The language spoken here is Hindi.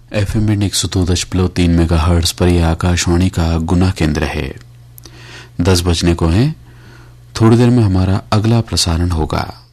FM बैंड 102.3 मेगाहर्ट्ज पर यह आकाशवाणी का गुना केंद्र है। 10 बजने को है। थोड़ी देर में हमारा अगला प्रसारण होगा।